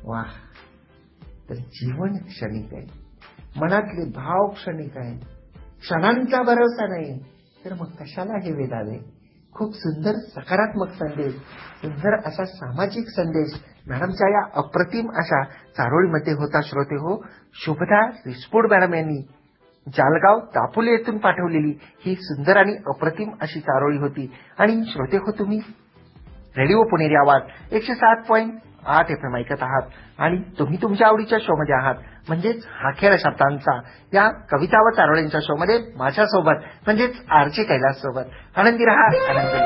वा, तर जीवन क्षणिक आहे, मनातले भाव क्षणिक आहे, क्षणांचा भरोसा नाही, तर मग कशाला हे वेधावे. खूप सुंदर सकारात्मक संदेश, सुंदर असा सामाजिक संदेश मॅडमच्या या अप्रतिम अशा चारोळीमध्ये होता. श्रोते हो, शुभदा रिस्पोड मॅडम यांनी जालगाव दापोली येथून पाठवलेली ही सुंदर आणि अप्रतिम अशी चारोळी होती. आणि श्रोते हो, तुम्ही रेडिओ पुणेरी आवाज 107.8 FM ऐकत आहात आणि तुम्ही तुमच्या आवडीच्या शो मध्ये आहात, म्हणजेच हा खेळ शब्दांचा या कविता व चारोळींच्या शो मध्ये माझ्यासोबत म्हणजेच आरचे कैलास सोबत. आनंदी रहा, आनंदी